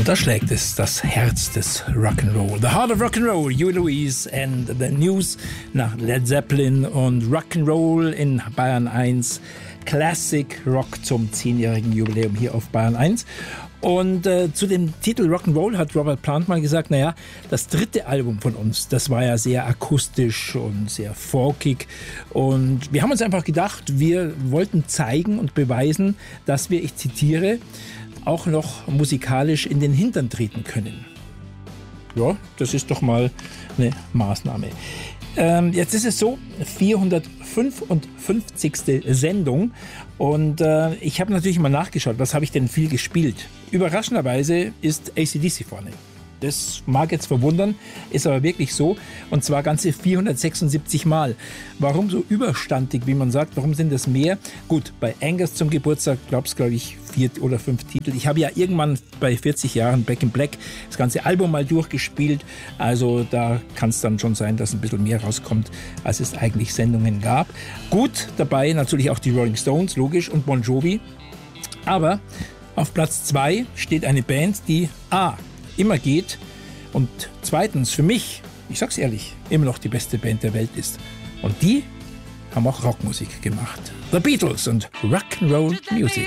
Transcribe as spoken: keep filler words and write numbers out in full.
Und da schlägt es das Herz des Rock'n'Roll. The Heart of Rock'n'Roll, Huey Lewis and the News nach Led Zeppelin und Rock'n'Roll in Bayern eins. Classic Rock zum zehnjährigen Jubiläum hier auf Bayern eins. Und äh, zu dem Titel Rock'n'Roll hat Robert Plant mal gesagt, naja, das dritte Album von uns, das war ja sehr akustisch und sehr folkig. Und wir haben uns einfach gedacht, wir wollten zeigen und beweisen, dass wir, ich zitiere, auch noch musikalisch in den Hintern treten können. Ja, das ist doch mal eine Maßnahme. Ähm, jetzt ist es so, vierhundertfünfundfünfzigste Sendung und äh, ich habe natürlich mal nachgeschaut, was habe ich denn viel gespielt. Überraschenderweise ist A C D C vorne. Das mag jetzt verwundern, ist aber wirklich so. Und zwar ganze vierhundertsechsundsiebzig Mal. Warum so überstandig, wie man sagt? Warum sind das mehr? Gut, bei Angus zum Geburtstag gab es, glaube ich, vier oder fünf Titel. Ich habe ja irgendwann bei vierzig Jahren Back in Black das ganze Album mal durchgespielt. Also da kann es dann schon sein, dass ein bisschen mehr rauskommt, als es eigentlich Sendungen gab. Gut, dabei natürlich auch die Rolling Stones, logisch, und Bon Jovi. Aber auf Platz zwei steht eine Band, die A, immer geht und zweitens für mich, ich sag's ehrlich, immer noch die beste Band der Welt ist. Und die haben auch Rockmusik gemacht. The Beatles und Rock'n'Roll Music.